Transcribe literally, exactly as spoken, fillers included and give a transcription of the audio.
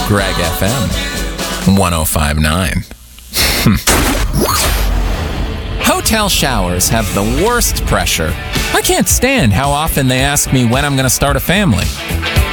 Greg F M, one oh five point nine. Hotel showers have the worst pressure. I can't stand how often they ask me when I'm going to start a family.